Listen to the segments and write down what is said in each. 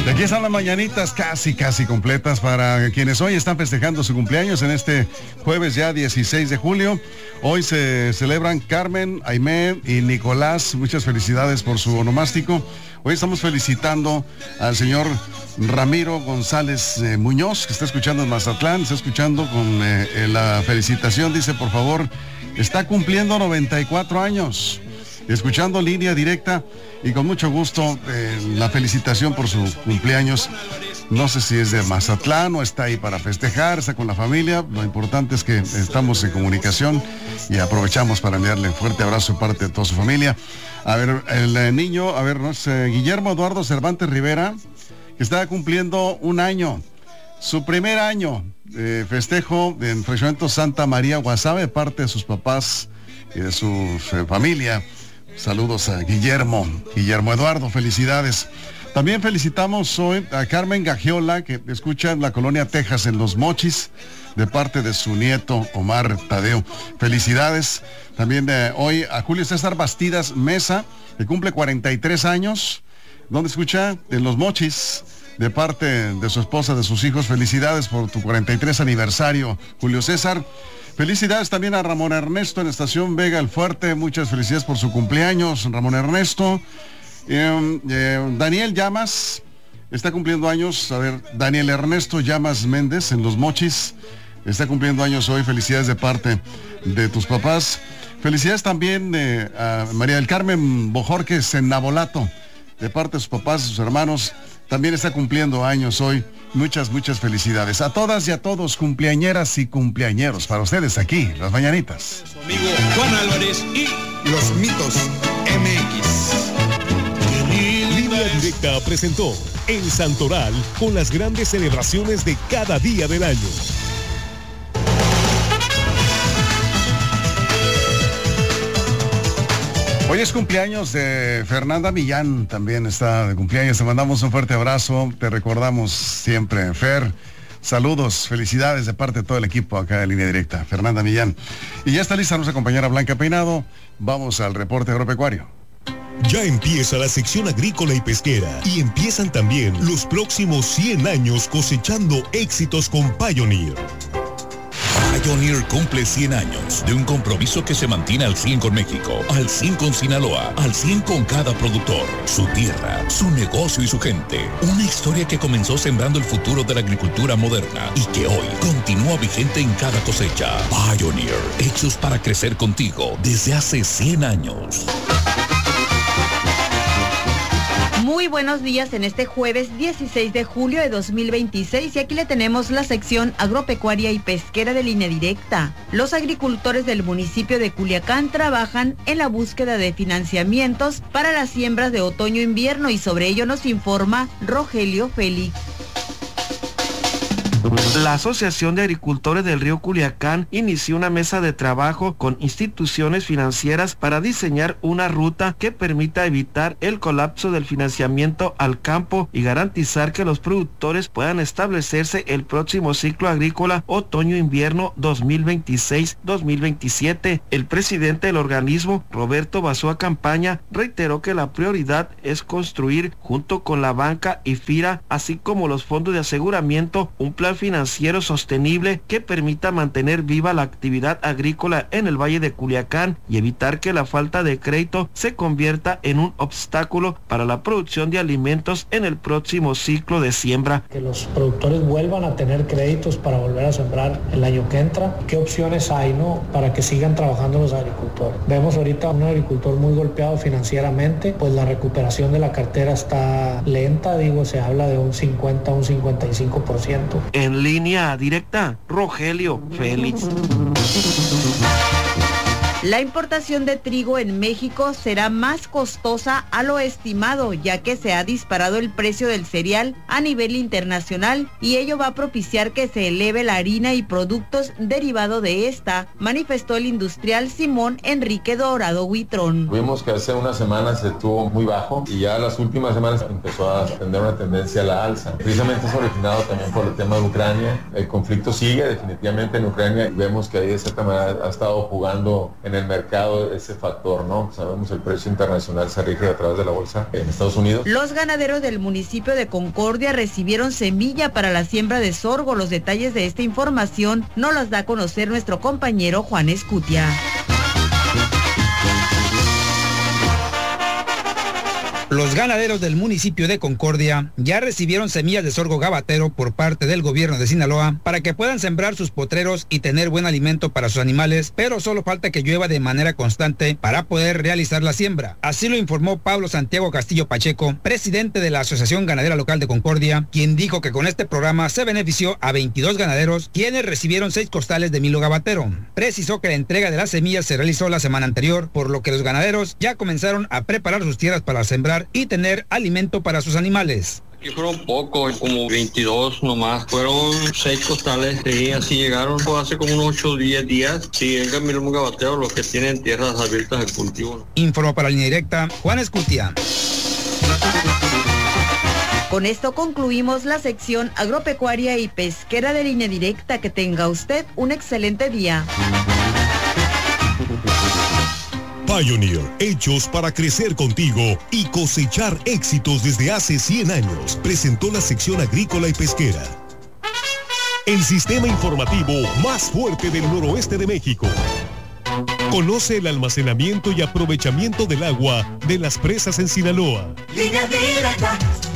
Y aquí están las mañanitas casi completas para quienes hoy están festejando su cumpleaños en este jueves ya 16 de julio. Hoy se celebran Carmen, Aimé y Nicolás. Muchas felicidades por su onomástico. Hoy estamos felicitando al señor Ramiro González Muñoz, que está escuchando en Mazatlán, está escuchando con la felicitación. Dice, por favor, está cumpliendo 94 años. Escuchando Línea Directa y con mucho gusto la felicitación por su cumpleaños. No sé si es de Mazatlán o está ahí para festejar, está con la familia. Lo importante es que estamos en comunicación y aprovechamos para enviarle un fuerte abrazo de parte de toda su familia. A ver, el niño, no es Guillermo Eduardo Cervantes Rivera, que está cumpliendo un año, su primer año de festejo en Fraccionamiento Santa María Guasave, de parte de sus papás y de su familia. Saludos a Guillermo Eduardo, felicidades. También felicitamos hoy a Carmen Gagiola, que escucha en la colonia Texas, en Los Mochis, de parte de su nieto Omar Tadeo. Felicidades. También hoy a Julio César Bastidas Mesa, que cumple 43 años, donde escucha en Los Mochis, de parte de su esposa, de sus hijos. Felicidades por tu 43 aniversario, Julio César. Felicidades también a Ramón Ernesto en Estación Vega El Fuerte. Muchas felicidades por su cumpleaños, Ramón Ernesto. Daniel Llamas está cumpliendo años. Daniel Ernesto Llamas Méndez en Los Mochis está cumpliendo años hoy. Felicidades de parte de tus papás. Felicidades también a María del Carmen Bojorques en Nabolato, de parte de sus papás, de sus hermanos. También está cumpliendo años hoy. Muchas felicidades a todas y a todos, cumpleañeras y cumpleañeros, para ustedes aquí, las mañanitas. Su amigo Juan Álvarez y Los Mitos MX. Línea Directa presentó El Santoral con las grandes celebraciones de cada día del año. Hoy es cumpleaños de Fernanda Millán, también está de cumpleaños. Te mandamos un fuerte abrazo, te recordamos siempre, Fer. Saludos, felicidades de parte de todo el equipo acá de Línea Directa, Fernanda Millán. Y ya está lista nuestra compañera Blanca Peinado. Vamos al reporte agropecuario. Ya empieza la sección agrícola y pesquera y empiezan también los próximos 100 años cosechando éxitos con Pioneer. Pioneer cumple 100 años de un compromiso que se mantiene al 100 con México, al 100 con Sinaloa, al 100 con cada productor, su tierra, su negocio y su gente. Una historia que comenzó sembrando el futuro de la agricultura moderna y que hoy continúa vigente en cada cosecha. Pioneer, hechos para crecer contigo desde hace 100 años. Muy buenos días en este jueves 16 de julio de 2026 y aquí le tenemos la sección agropecuaria y pesquera de Línea Directa. Los agricultores del municipio de Culiacán trabajan en la búsqueda de financiamientos para las siembras de otoño-invierno y sobre ello nos informa Rogelio Félix. La Asociación de Agricultores del Río Culiacán inició una mesa de trabajo con instituciones financieras para diseñar una ruta que permita evitar el colapso del financiamiento al campo y garantizar que los productores puedan establecerse el próximo ciclo agrícola otoño-invierno 2026-2027. El presidente del organismo, Roberto Basúa Campaña, reiteró que la prioridad es construir, junto con la banca y FIRA, así como los fondos de aseguramiento, un plan financiero sostenible que permita mantener viva la actividad agrícola en el Valle de Culiacán y evitar que la falta de crédito se convierta en un obstáculo para la producción de alimentos en el próximo ciclo de siembra. Que los productores vuelvan a tener créditos para volver a sembrar el año que entra. ¿Qué opciones hay, para que sigan trabajando los agricultores? Vemos ahorita un agricultor muy golpeado financieramente, pues la recuperación de la cartera está lenta, se habla de un 50, un 55%. En Línea Directa, Rogelio Félix. La importación de trigo en México será más costosa a lo estimado, ya que se ha disparado el precio del cereal a nivel internacional y ello va a propiciar que se eleve la harina y productos derivados de esta, manifestó el industrial Simón Enrique Dorado Huitrón. Vimos que hace unas semanas estuvo muy bajo y ya las últimas semanas empezó a tener una tendencia a la alza. Precisamente es originado también por el tema de Ucrania. El conflicto sigue definitivamente en Ucrania y vemos que ahí de cierta manera ha estado jugando en en el mercado ese factor, ¿no? Sabemos el precio internacional se rige a través de la bolsa en Estados Unidos. Los ganaderos del municipio de Concordia recibieron semilla para la siembra de sorgo. Los detalles de esta información nos las da a conocer nuestro compañero Juan Escutia. Los ganaderos del municipio de Concordia ya recibieron semillas de sorgo gabatero por parte del gobierno de Sinaloa para que puedan sembrar sus potreros y tener buen alimento para sus animales, pero solo falta que llueva de manera constante para poder realizar la siembra. Así lo informó Pablo Santiago Castillo Pacheco, presidente de la Asociación Ganadera Local de Concordia, quien dijo que con este programa se benefició a 22 ganaderos, quienes recibieron 6 costales de milo gabatero. Precisó que la entrega de las semillas se realizó la semana anterior, por lo que los ganaderos ya comenzaron a preparar sus tierras para sembrar y tener alimento para sus animales. Aquí fueron pocos, como 22 nomás. Fueron 6 costales, sí, así llegaron hace como unos 8 o 10 días. Sí, en cambio los gabateros, los que tienen tierras abiertas de cultivo. Informó para Línea Directa, Juan Escutia. Con esto concluimos la sección agropecuaria y pesquera de Línea Directa. Que tenga usted un excelente día. Pioneer, hechos para crecer contigo y cosechar éxitos desde hace 100 años, presentó la sección agrícola y pesquera. El sistema informativo más fuerte del noroeste de México. Conoce el almacenamiento y aprovechamiento del agua de las presas en Sinaloa. Línea Directa.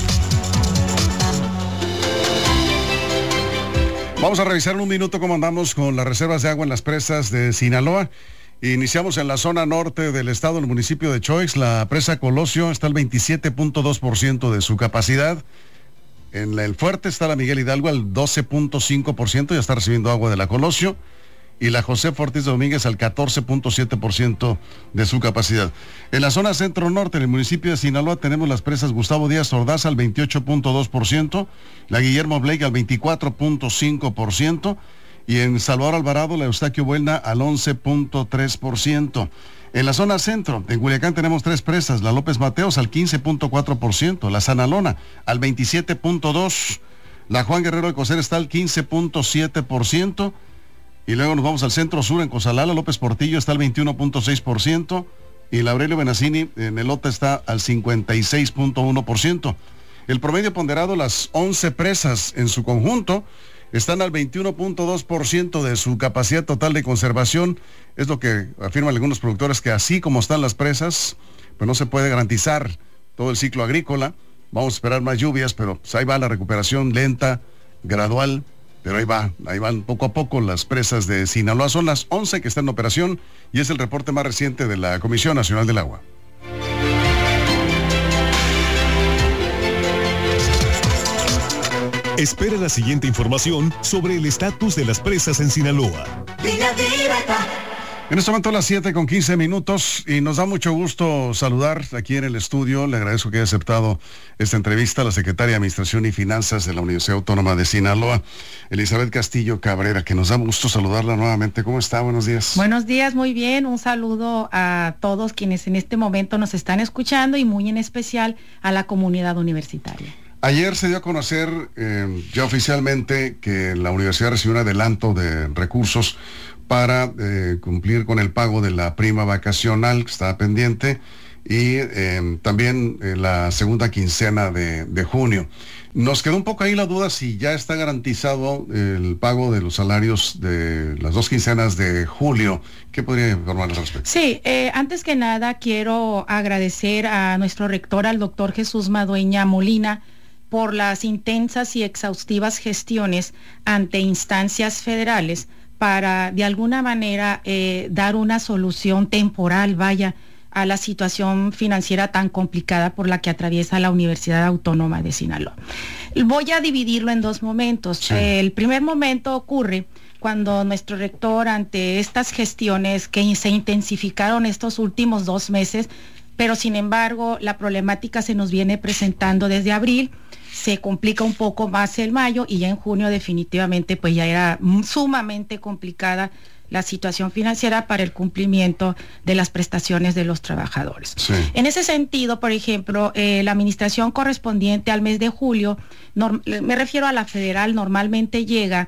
Vamos a revisar en un minuto cómo andamos con las reservas de agua en las presas de Sinaloa. Iniciamos en la zona norte del estado, en el municipio de Choix. La presa Colosio está al 27.2% de su capacidad. En el Fuerte está la Miguel Hidalgo al 12.5%, ya está recibiendo agua de la Colosio. Y la José Ortiz de Domínguez al 14.7% de su capacidad. En la zona centro-norte, en el municipio de Sinaloa, tenemos las presas Gustavo Díaz Ordaz al 28.2%, la Guillermo Blake al 24.5%, y en Salvador Alvarado, la Eustaquio Buelna al 11.3%. En la zona centro, en Culiacán tenemos 3 presas, la López Mateos al 15.4%, la Sanalona al 27.2%, la Juan Guerrero de Coser está al 15.7%, y luego nos vamos al centro sur, en Cozalá, la López Portillo está al 21.6%, y la Aurelio Benazzini en Elota está al 56.1%. El promedio ponderado, las 11 presas en su conjunto, están al 21.2% de su capacidad total de conservación. Es lo que afirman algunos productores, que así como están las presas, pues no se puede garantizar todo el ciclo agrícola. Vamos a esperar más lluvias, pero pues ahí va la recuperación lenta, gradual, pero ahí van poco a poco las presas de Sinaloa. Son las 11 que están en operación y es el reporte más reciente de la Comisión Nacional del Agua. Espera la siguiente información sobre el estatus de las presas en Sinaloa. Línea Directa. En este momento a las 7:15 y nos da mucho gusto saludar aquí en el estudio. Le agradezco que haya aceptado esta entrevista a la secretaria de Administración y Finanzas de la Universidad Autónoma de Sinaloa, Elizabeth Castillo Cabrera, que nos da gusto saludarla nuevamente. ¿Cómo está? Buenos días. Buenos días, muy bien. Un saludo a todos quienes en este momento nos están escuchando y muy en especial a la comunidad universitaria. Ayer se dio a conocer ya oficialmente que la universidad recibió un adelanto de recursos para cumplir con el pago de la prima vacacional que estaba pendiente y también la segunda quincena de junio. Nos quedó un poco ahí la duda si ya está garantizado el pago de los salarios de las 2 quincenas de julio. ¿Qué podría informar al respecto? Sí, antes que nada quiero agradecer a nuestro rector, al doctor Jesús Madueña Molina, por las intensas y exhaustivas gestiones ante instancias federales para de alguna manera dar una solución temporal, a la situación financiera tan complicada por la que atraviesa la Universidad Autónoma de Sinaloa. Voy a dividirlo en 2 momentos. Sí. El primer momento ocurre cuando nuestro rector, ante estas gestiones que se intensificaron estos últimos 2 meses, pero sin embargo la problemática se nos viene presentando desde abril, se complica un poco más en mayo y ya en junio definitivamente pues ya era sumamente complicada la situación financiera para el cumplimiento de las prestaciones de los trabajadores. Sí. En ese sentido, por ejemplo, la administración correspondiente al mes de julio, me refiero a la federal, normalmente llega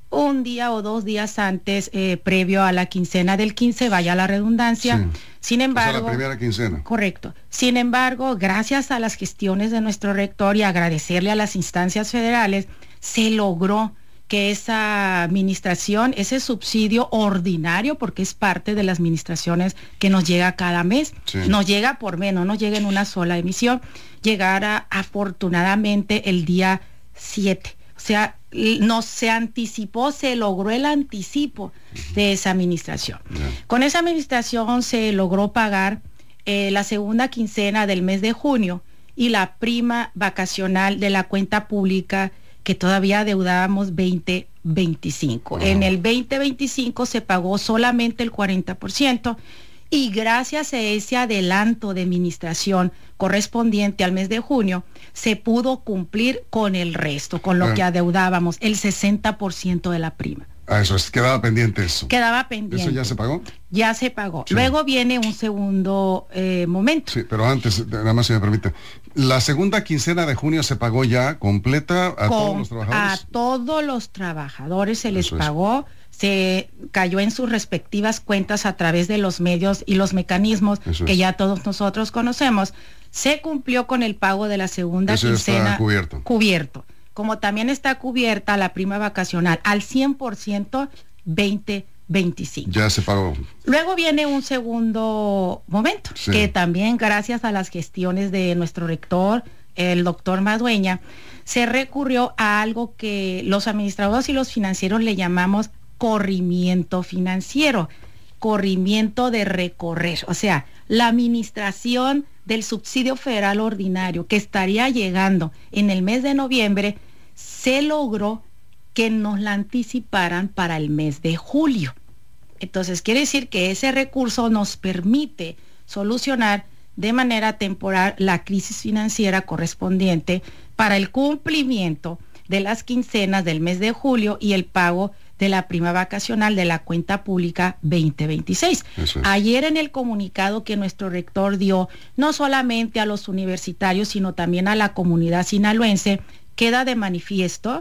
un día o 2 días antes, previo a la quincena del 15, vaya la redundancia. Sí. Sin embargo, o sea, la primera quincena. Correcto. Sin embargo, gracias a las gestiones de nuestro rector y agradecerle a las instancias federales, se logró que esa administración, ese subsidio ordinario, porque es parte de las administraciones que nos llega cada mes, sí, nos llega por mes, no nos llega en una sola emisión, llegara afortunadamente el día 7. O sea, no se anticipó, se logró el anticipo de esa administración. Con esa administración se logró pagar la segunda quincena del mes de junio y la prima vacacional de la cuenta pública que todavía adeudábamos 2025. En el 2025 se pagó solamente el 40%. Y gracias a ese adelanto de administración correspondiente al mes de junio, se pudo cumplir con el resto, con lo que adeudábamos, el 60% de la prima. Eso es, quedaba pendiente eso. Quedaba pendiente. ¿Eso ya se pagó? Ya se pagó. Sí. Luego viene un segundo momento. Sí, pero antes, nada más si me permite. La segunda quincena de junio se pagó ya completa a todos los trabajadores. A todos los trabajadores se les pagó. Se cayó en sus respectivas cuentas a través de los medios y los mecanismos que ya todos nosotros conocemos. Se cumplió con el pago de la segunda quincena. Está cubierto. Cubierto. Como también está cubierta la prima vacacional al 100% 2025. Ya se pagó. Luego viene un segundo momento, que también gracias a las gestiones de nuestro rector, el doctor Madueña, se recurrió a algo que los administradores y los financieros le llamamos corrimiento financiero, corrimiento de recorrer, o sea, la administración del subsidio federal ordinario que estaría llegando en el mes de noviembre, se logró que nos la anticiparan para el mes de julio. Entonces quiere decir que ese recurso nos permite solucionar de manera temporal la crisis financiera correspondiente para el cumplimiento de las quincenas del mes de julio y el pago de la prima vacacional de la cuenta pública 2026. Ayer en el comunicado que nuestro rector dio, no solamente a los universitarios, sino también a la comunidad sinaloense, queda de manifiesto,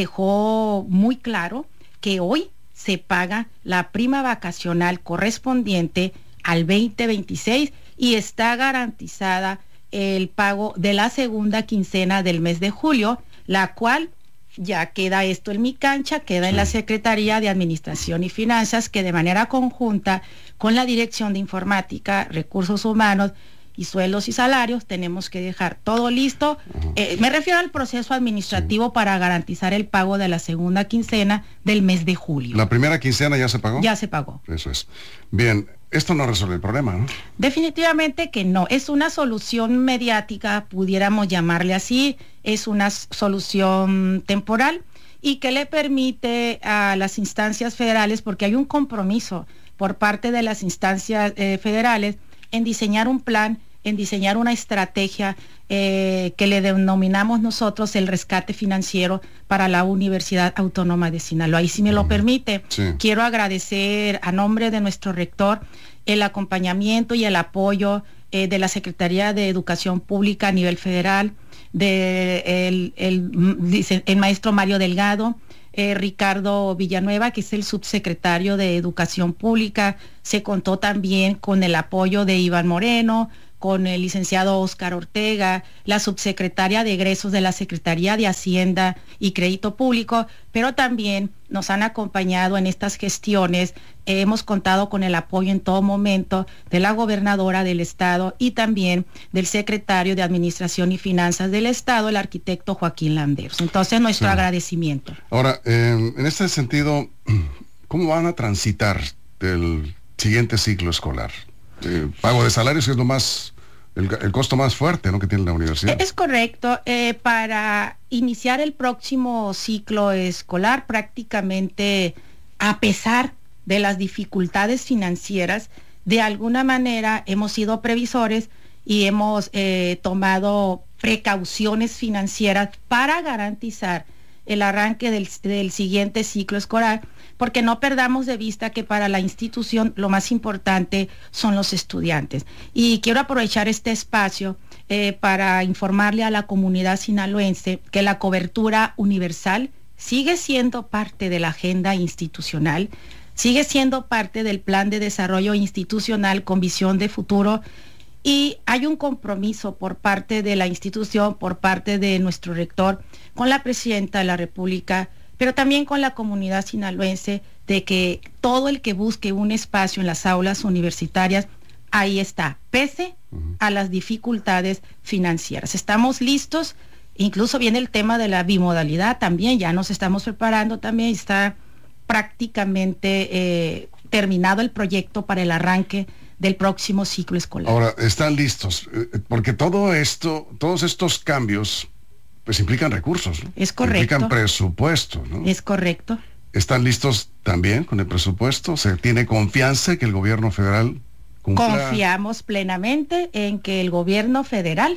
dejó muy claro que hoy se paga la prima vacacional correspondiente al 2026 y está garantizada el pago de la segunda quincena del mes de julio, la cual ya queda esto en mi cancha, queda en la Secretaría de Administración y Finanzas, que de manera conjunta con la Dirección de Informática, Recursos Humanos y Sueldos y Salarios tenemos que dejar todo listo. Me refiero al proceso administrativo para garantizar el pago de la segunda quincena del mes de julio. ¿La primera quincena ya se pagó? Ya se pagó. Eso es. Bien, esto no resuelve el problema, ¿no? Definitivamente que no. Es una solución mediática, pudiéramos llamarle así. Es una solución temporal y que le permite a las instancias federales, porque hay un compromiso por parte de las instancias federales en diseñar un plan, en diseñar una estrategia que le denominamos nosotros el rescate financiero para la Universidad Autónoma de Sinaloa. Y si me lo permite, quiero agradecer a nombre de nuestro rector el acompañamiento y el apoyo de la Secretaría de Educación Pública a nivel federal, el maestro Mario Delgado, Ricardo Villanueva, que es el subsecretario de Educación Pública. Se contó también con el apoyo de Iván Moreno, con el licenciado Óscar Ortega, la subsecretaria de Egresos de la Secretaría de Hacienda y Crédito Público, pero también nos han acompañado en estas gestiones. Hemos contado con el apoyo en todo momento de la gobernadora del estado y también del secretario de Administración y Finanzas del estado, el arquitecto Joaquín Landeros. Entonces, nuestro agradecimiento. Ahora, en este sentido, ¿cómo van a transitar el siguiente ciclo escolar? Pago de salarios es lo más, el costo más fuerte, ¿no?, que tiene la universidad. Es correcto. Para iniciar el próximo ciclo escolar, prácticamente, a pesar de las dificultades financieras, de alguna manera hemos sido previsores y hemos tomado precauciones financieras para garantizar el arranque del siguiente ciclo escolar, porque no perdamos de vista que para la institución lo más importante son los estudiantes. Y quiero aprovechar este espacio para informarle a la comunidad sinaloense que la cobertura universal sigue siendo parte de la agenda institucional, sigue siendo parte del plan de desarrollo institucional con visión de futuro, y hay un compromiso por parte de la institución, por parte de nuestro rector, con la presidenta de la República, pero también con la comunidad sinaloense, de que todo el que busque un espacio en las aulas universitarias, ahí está, pese a las dificultades financieras. Estamos listos, incluso viene el tema de la bimodalidad también, ya nos estamos preparando también, está prácticamente terminado el proyecto para el arranque del próximo ciclo escolar. Ahora, están listos, porque todos estos cambios pues implican recursos, ¿no? Es correcto. Implican presupuesto, ¿no? Es correcto. ¿Están listos también con el presupuesto? ¿Se tiene confianza que el gobierno federal cumpla? Confiamos plenamente en que el gobierno federal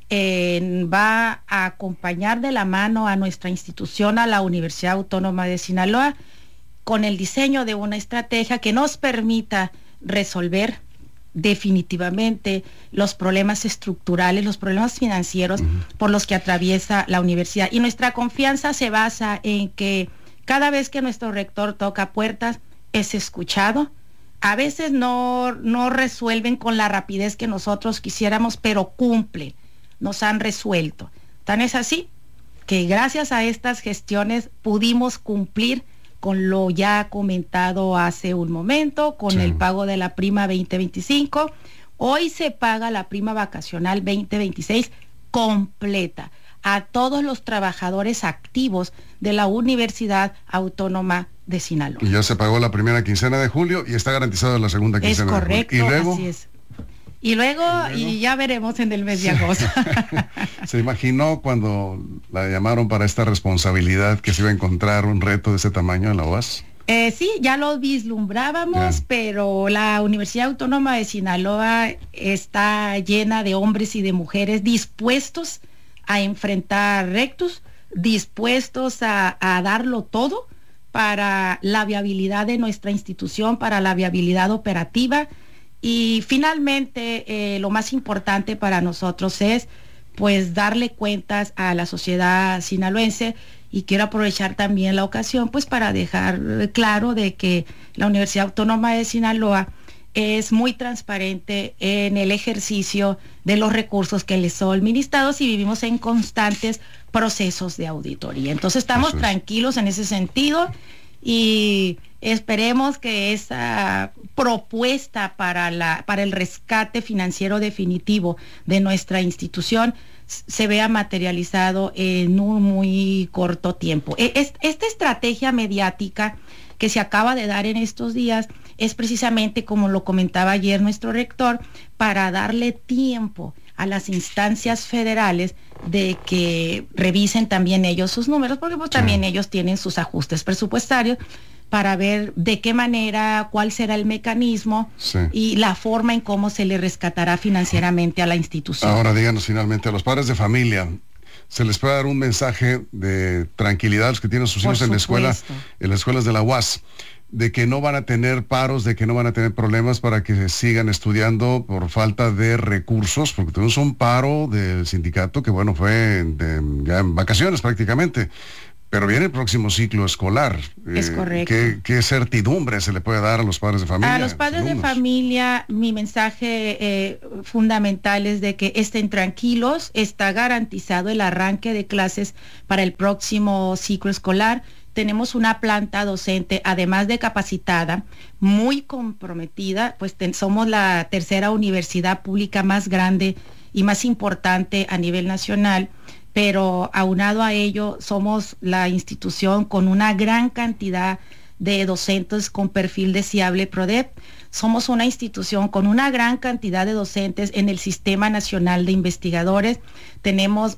va a acompañar de la mano a nuestra institución, a la Universidad Autónoma de Sinaloa, con el diseño de una estrategia que nos permita resolver definitivamente los problemas estructurales, los problemas financieros por los que atraviesa la universidad. Y nuestra confianza se basa en que cada vez que nuestro rector toca puertas, es escuchado. A veces no resuelven con la rapidez que nosotros quisiéramos, pero cumplen, nos han resuelto. Tan es así que gracias a estas gestiones pudimos cumplir con lo ya comentado hace un momento, con el pago de la prima 2025. Hoy se paga la prima vacacional 2026 completa a todos los trabajadores activos de la Universidad Autónoma de Sinaloa. Y ya se pagó la primera quincena de julio y está garantizada la segunda quincena de julio. Es correcto, ¿Y luego? Así es. Y luego ya veremos en el mes de agosto. ¿Se imaginó cuando la llamaron para esta responsabilidad que se iba a encontrar un reto de ese tamaño en la UAS? Sí, ya lo vislumbrábamos, pero la Universidad Autónoma de Sinaloa está llena de hombres y de mujeres dispuestos a enfrentar retos, dispuestos a darlo todo para la viabilidad de nuestra institución, para la viabilidad operativa. Y finalmente, lo más importante para nosotros es pues darle cuentas a la sociedad sinaloense, y quiero aprovechar también la ocasión pues para dejar claro de que la Universidad Autónoma de Sinaloa es muy transparente en el ejercicio de los recursos que les son administrados, y vivimos en constantes procesos de auditoría. Entonces estamos tranquilos en ese sentido, y esperemos que esa propuesta para el rescate financiero definitivo de nuestra institución se vea materializado en un muy corto tiempo. Esta estrategia mediática que se acaba de dar en estos días es precisamente, como lo comentaba ayer nuestro rector, para darle tiempo a las instancias federales de que revisen también ellos sus números, porque pues también ellos tienen sus ajustes presupuestarios, para ver de qué manera, cuál será el mecanismo y la forma en cómo se le rescatará financieramente a la institución. Ahora díganos finalmente, a los padres de familia, ¿se les puede dar un mensaje de tranquilidad a los que tienen sus hijos en la escuela, en las escuelas de la UAS, de que no van a tener paros, de que no van a tener problemas para que sigan estudiando por falta de recursos? Porque tuvimos un paro del sindicato que bueno, fue ya en vacaciones prácticamente. Pero viene el próximo ciclo escolar. Es correcto. ¿Qué certidumbre se le puede dar a los padres de familia? A los padres de familia, mi mensaje fundamental es de que estén tranquilos. Está garantizado el arranque de clases para el próximo ciclo escolar. Tenemos una planta docente, además de capacitada, muy comprometida, pues somos la tercera universidad pública más grande y más importante a nivel nacional. Pero aunado a ello, somos la institución con una gran cantidad de docentes con perfil deseable PRODEP. Somos una institución con una gran cantidad de docentes en el Sistema Nacional de Investigadores. Tenemos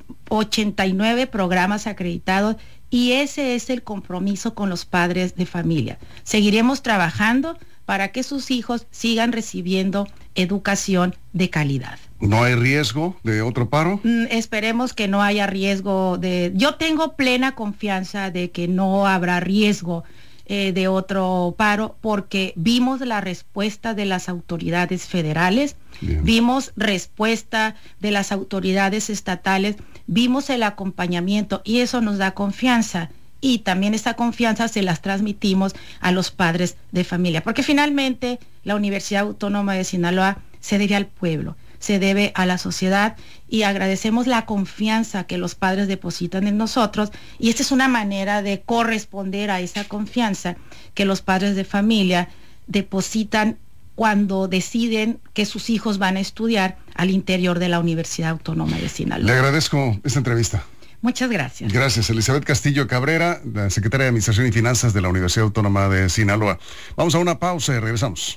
89 programas acreditados, y ese es el compromiso con los padres de familia. Seguiremos trabajando para que sus hijos sigan recibiendo educación de calidad. ¿No hay riesgo de otro paro? Esperemos que no haya riesgo yo tengo plena confianza de que no habrá riesgo de otro paro, porque vimos la respuesta de las autoridades federales, vimos respuesta de las autoridades estatales, vimos el acompañamiento, y eso nos da confianza. y también esa confianza se las transmitimos a los padres de familia, porque finalmente la Universidad Autónoma de Sinaloa se debe al pueblo, se debe a la sociedad, y agradecemos la confianza que los padres depositan en nosotros, y esta es una manera de corresponder a esa confianza que los padres de familia depositan cuando deciden que sus hijos van a estudiar al interior de la Universidad Autónoma de Sinaloa. Le agradezco esta entrevista. Muchas gracias. Gracias, Elizabeth Castillo Cabrera, la secretaria de Administración y Finanzas de la Universidad Autónoma de Sinaloa. Vamos a una pausa y regresamos.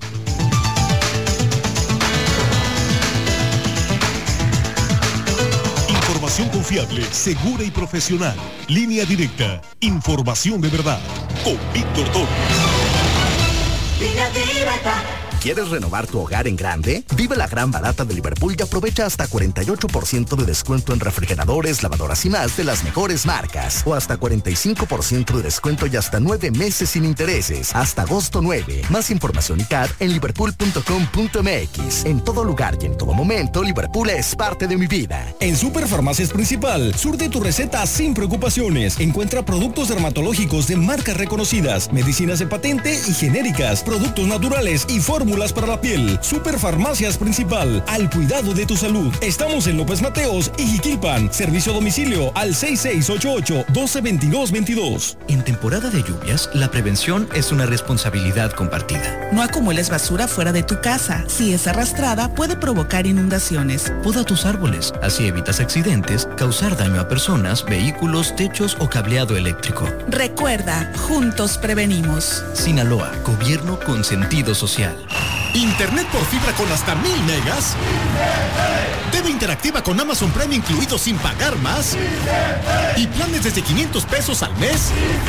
Información confiable, segura y profesional. Línea directa. Información de verdad. Con Víctor Toro. Línea directa. ¿Quieres renovar tu hogar en grande? Vive la gran barata de Liverpool y aprovecha hasta 48% de descuento en refrigeradores, lavadoras y más de las mejores marcas. O hasta 45% de descuento y hasta 9 meses sin intereses. Hasta agosto 9. Más información y CAD en liverpool.com.mx. En todo lugar y en todo momento, Liverpool es parte de mi vida. En Superfarmacias Principal, surte tu receta sin preocupaciones. Encuentra productos dermatológicos de marcas reconocidas, medicinas de patente y genéricas, productos naturales y fórmulas para la piel. Superfarmacias Principal, al cuidado de tu salud. Estamos en López Mateos y Jiquilpan. Servicio a domicilio al 6688-122222. En temporada de lluvias, la prevención es una responsabilidad compartida. No acumules basura fuera de tu casa. Si es arrastrada, puede provocar inundaciones. Poda tus árboles, así evitas accidentes, causar daño a personas, vehículos, techos o cableado eléctrico. Recuerda, juntos prevenimos. Sinaloa, gobierno con sentido social. Internet por fibra con hasta 1000 megas. TV interactiva con Amazon Prime incluido sin pagar más. Y planes desde 500 pesos al mes.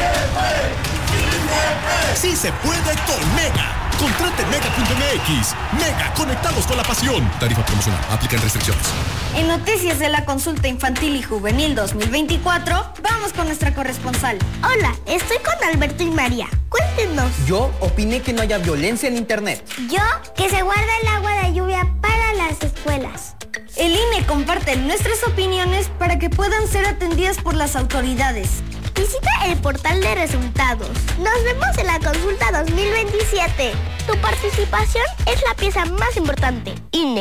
Sí se puede con Mega. Contrate Mega.mx. Mega, conectados con la pasión. Tarifa promocional. Aplican restricciones. En noticias de la consulta infantil y juvenil 2024, vamos con nuestra corresponsal. Hola, estoy con Alberto y María. Cuéntenos. Yo opiné que no haya violencia en internet. Yo, que se guarda el agua de lluvia para las escuelas. El INE comparte nuestras opiniones para que puedan ser atendidas por las autoridades. Visita el portal de resultados. Nos vemos en la consulta 2027. Tu participación es la pieza más importante. INE.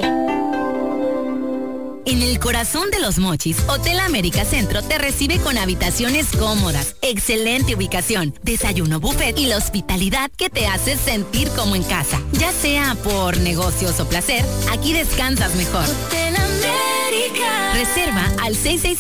En el corazón de Los Mochis, Hotel América Centro te recibe con habitaciones cómodas, excelente ubicación, desayuno buffet y la hospitalidad que te hace sentir como en casa. Ya sea por negocios o placer, aquí descansas mejor. Hotel América. Reserva al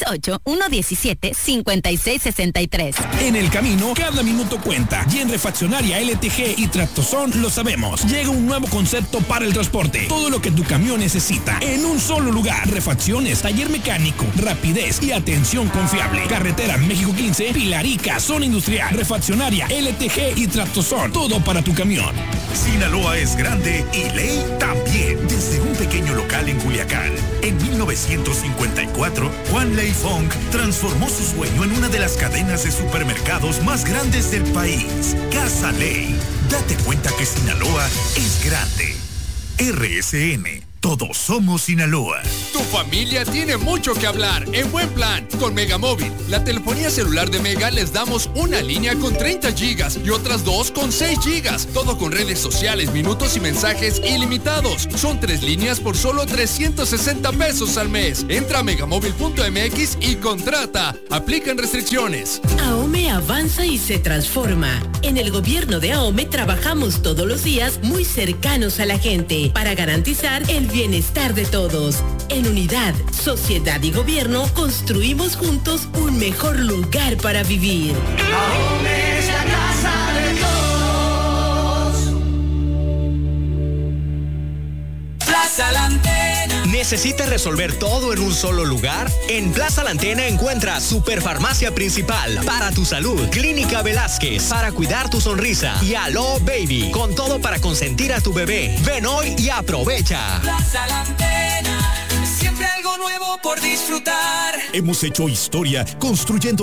668-117-5663. En el camino, cada minuto cuenta. Y en Refaccionaria LTG y Tractozón lo sabemos. Llega un nuevo concepto para el transporte. Todo lo que tu camión necesita en un solo lugar. Refacciones, taller mecánico, rapidez y atención confiable. Carretera México 15, Pilarica, zona industrial. Refaccionaria LTG y Tractozón. Todo para tu camión. Sinaloa es grande y ley también. Desde un pequeño local en Culiacán, en 1954, Juan Ley Fong transformó su sueño en una de las cadenas de supermercados más grandes del país. Casa Ley. Date cuenta que Sinaloa es grande. RSN. Todos somos Sinaloa. Tu familia tiene mucho que hablar en buen plan con Megamóvil. La telefonía celular de Mega les damos una línea con 30 gigas y otras 2 con 6 gigas. Todo con redes sociales, minutos y mensajes ilimitados. Son 3 líneas por solo 360 pesos al mes. Entra a megamóvil.mx y contrata. Aplican restricciones. AOME avanza y se transforma. En el gobierno de AOME trabajamos todos los días muy cercanos a la gente para garantizar el bienestar de todos. En unidad, sociedad y gobierno construimos juntos un mejor lugar para vivir. AOME es la casa de todos. Plaza La Antena. ¿Necesitas resolver todo en un solo lugar? En Plaza La Antena encuentras Superfarmacia Principal para tu salud, Clínica Velázquez para cuidar tu sonrisa y Alo Baby con todo para consentir a tu bebé. Ven hoy y aprovecha. Plaza La Antena, siempre algo nuevo por disfrutar. Hemos hecho historia construyendo